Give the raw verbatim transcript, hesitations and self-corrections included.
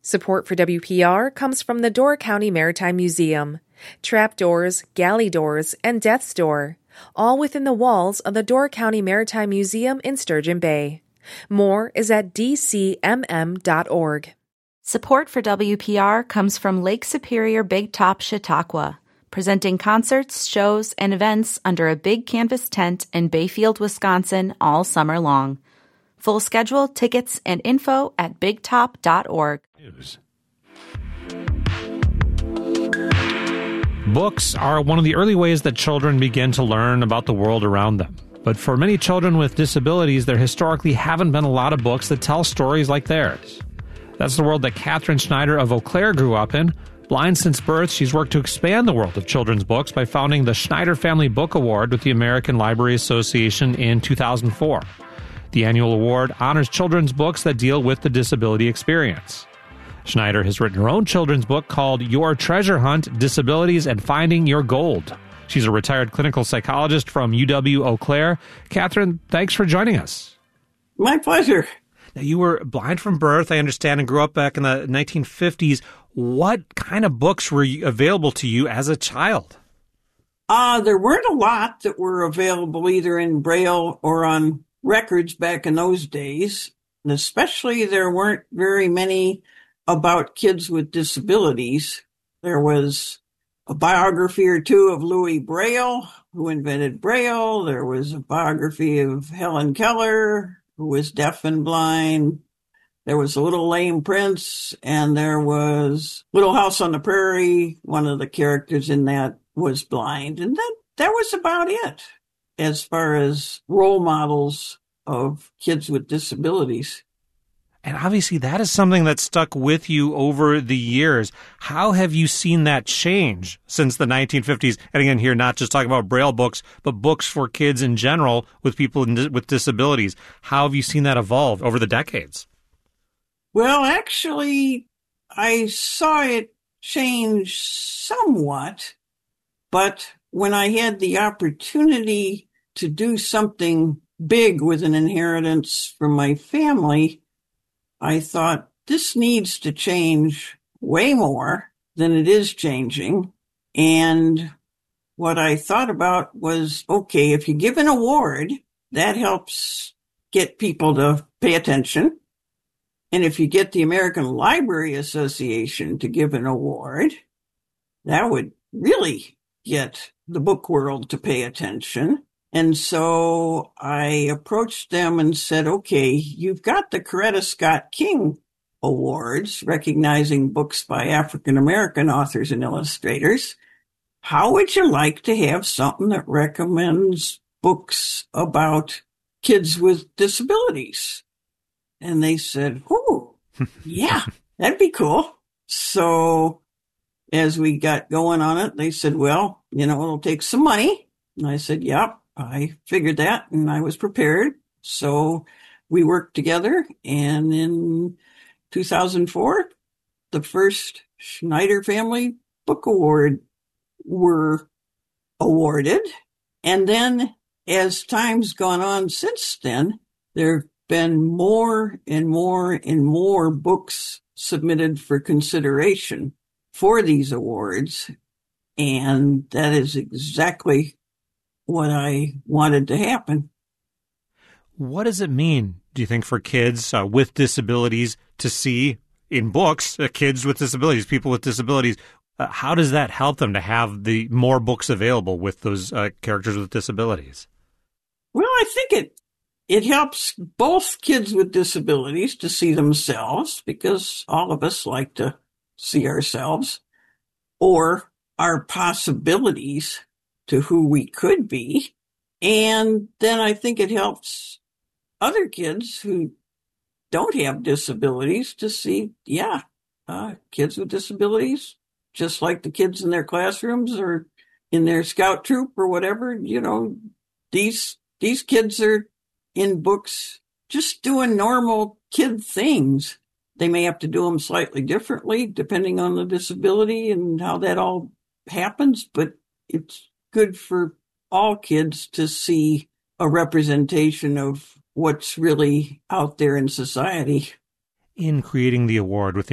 Support for W P R comes from the Door County Maritime Museum. Trapdoors, galley doors, and death's door, all within the walls of the Door County Maritime Museum in Sturgeon Bay. More is at d c m m dot org. Support for W P R comes from Lake Superior Big Top Chautauqua, presenting concerts, shows, and events under a big canvas tent in Bayfield, Wisconsin all summer long. Full schedule, tickets, and info at big top dot org. News. Books are one of the early ways that children begin to learn about the world around them. But for many children with disabilities, there historically haven't been a lot of books that tell stories like theirs. That's the world that Catherine Schneider of Eau Claire grew up in. Blind since birth, she's worked to expand the world of children's books by founding the Schneider Family Book Award with the American Library Association in two thousand four. The annual award honors children's books that deal with the disability experience. Schneider has written her own children's book called Your Treasure Hunt, Disabilities and Finding Your Gold. She's a retired clinical psychologist from U W Eau Claire. Catherine, thanks for joining us. My pleasure. Now, you were blind from birth, I understand, and grew up back in the nineteen fifties. What kind of books were available to you as a child? Uh, there weren't a lot that were available either in Braille or on records back in those days. And especially there weren't very many about kids with disabilities. There was a biography or two of Louis Braille, who invented Braille. There was a biography of Helen Keller, who was deaf and blind. There was a Little Lame Prince, and there was Little House on the Prairie. One of the characters in that was blind. And that, that was about it as far as role models of kids with disabilities. And obviously that is something that stuck with you over the years. How have you seen that change since the nineteen fifties? And again, here, not just talking about Braille books, but books for kids in general with people in, with disabilities. How have you seen that evolve over the decades? Well, actually, I saw it change somewhat, but when I had the opportunity to do something big with an inheritance from my family, I thought this needs to change way more than it is changing. And what I thought about was, okay, if you give an award, that helps get people to pay attention. And if you get the American Library Association to give an award, that would really get the book world to pay attention. And so I approached them and said, okay, you've got the Coretta Scott King Awards, recognizing books by African-American authors and illustrators. How would you like to have something that recommends books about kids with disabilities? And they said, oh, yeah, that'd be cool. So as we got going on it, they said, well, you know, it'll take some money. And I said, yep. I figured that and I was prepared. So we worked together, and in two thousand four, the first Schneider Family Book Award were awarded. And then as time's gone on since then, there have been more and more and more books submitted for consideration for these awards. And that is exactly what I wanted to happen. What does it mean, do you think, for kids uh, with disabilities to see in books uh, kids with disabilities, people with disabilities? Uh, how does that help them to have the more books available with those uh, characters with disabilities? Well, I think it it helps both kids with disabilities to see themselves, because all of us like to see ourselves or our possibilities to who we could be. And then I think it helps other kids who don't have disabilities to see, yeah, uh, kids with disabilities, just like the kids in their classrooms or in their scout troop or whatever, you know, these, these kids are in books just doing normal kid things. They may have to do them slightly differently depending on the disability and how that all happens, but it's good for all kids to see a representation of what's really out there in society. In creating the award with